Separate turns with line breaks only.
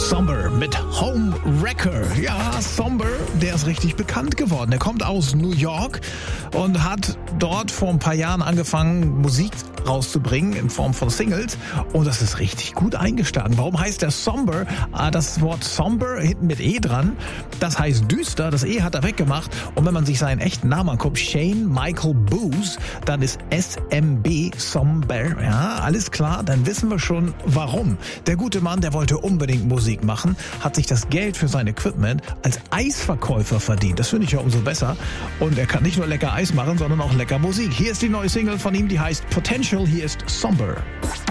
Somber mit Homewrecker. Ja, Somber, der ist richtig bekannt geworden. Er kommt aus New York und hat dort vor ein paar Jahren angefangen, Musik rauszubringen in Form von Singles. Und das ist richtig gut eingeschlagen. Warum heißt der Somber? Das Wort Somber hinten mit E dran, das heißt düster. Das E hat er weggemacht. Und wenn man sich seinen echten Namen anguckt, Shane Michael Booth, dann ist SMB Somber. Ja, alles klar, dann wissen wir schon, warum. Der gute Mann, der wollte unbedingt Musik machen, hat sich das Geld für sein Equipment als Eisverkäufer verdient. Das finde ich ja umso besser. Und er kann nicht nur lecker Eis machen, sondern auch lecker Musik. Hier ist die neue Single von ihm, die heißt Potential. Hier ist Somber.